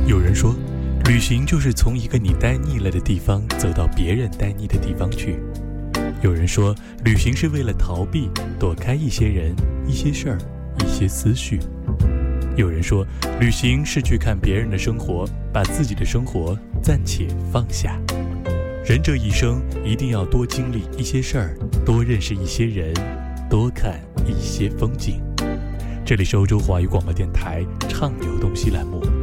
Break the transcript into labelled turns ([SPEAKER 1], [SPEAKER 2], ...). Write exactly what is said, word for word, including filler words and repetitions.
[SPEAKER 1] 有人说，旅行就是从一个你待腻了的地方走到别人待腻的地方去。有人说，旅行是为了逃避，躲开一些人、一些事儿、一些思绪。有人说，旅行是去看别人的生活，把自己的生活暂且放下。人这一生一定要多经历一些事儿，多认识一些人，多看一些风景。这里是欧洲华语广播电台畅游东西栏目，